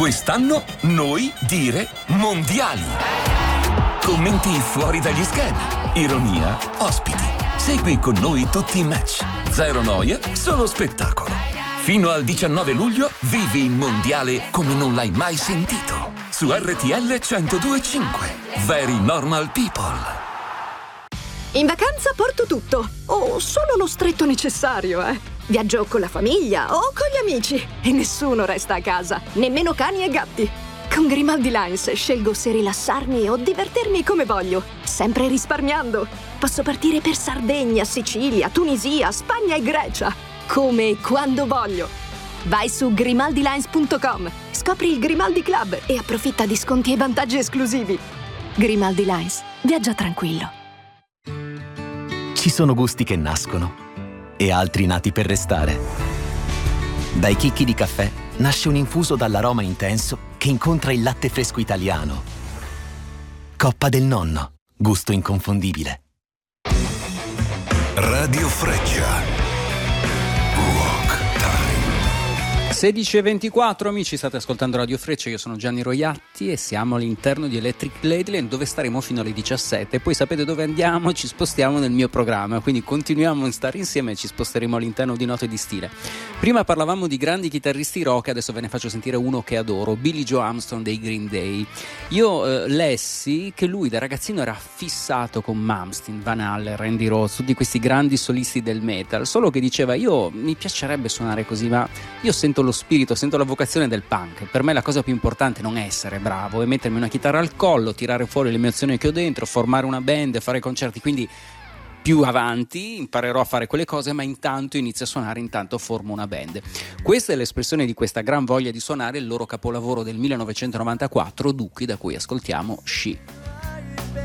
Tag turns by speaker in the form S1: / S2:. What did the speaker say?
S1: Quest'anno noi dire mondiali. Commenti fuori dagli schemi, ironia, ospiti. Segui con noi tutti i match. Zero noia, solo spettacolo. Fino al 19 luglio vivi il mondiale come non l'hai mai sentito. Su RTL 102.5. Very Normal People.
S2: In vacanza porto tutto, o solo lo stretto necessario, Viaggio con la famiglia o con gli amici e nessuno resta a casa, nemmeno cani e gatti. Con Grimaldi Lines scelgo se rilassarmi o divertirmi come voglio, sempre risparmiando. Posso partire per Sardegna, Sicilia, Tunisia, Spagna e Grecia, come e quando voglio. Vai su grimaldilines.com, scopri il Grimaldi Club e approfitta di sconti e vantaggi esclusivi. Grimaldi Lines, viaggia tranquillo.
S3: Ci sono gusti che nascono e altri nati per restare. Dai chicchi di caffè nasce un infuso dall'aroma intenso che incontra il latte fresco italiano. Coppa del Nonno, gusto inconfondibile.
S4: Radio Freccia.
S5: 16:24, amici, state ascoltando Radio Freccia, io sono Gianni Roiatti e siamo all'interno di Electric Ladyland, dove staremo fino alle 17. Poi sapete dove andiamo? Ci spostiamo nel mio programma, quindi continuiamo a stare insieme e ci sposteremo all'interno di Note di Stile. Prima parlavamo di grandi chitarristi rock, adesso ve ne faccio sentire uno che adoro, Billie Joe Armstrong dei Green Day. Io lessi che lui da ragazzino era fissato con Malmsteen, Van Halen, Randy Rhoads, tutti questi grandi solisti del metal, solo che diceva mi piacerebbe suonare così, ma io sento lo spirito, sento la vocazione del punk. Per me la cosa più importante non è essere bravo, è mettermi una chitarra al collo, tirare fuori le emozioni che ho dentro, formare una band, fare concerti. Quindi più avanti imparerò a fare quelle cose, ma intanto inizio a suonare, intanto formo una band. Questa è l'espressione di questa gran voglia di suonare il loro capolavoro del 1994, Dookie, da cui ascoltiamo She.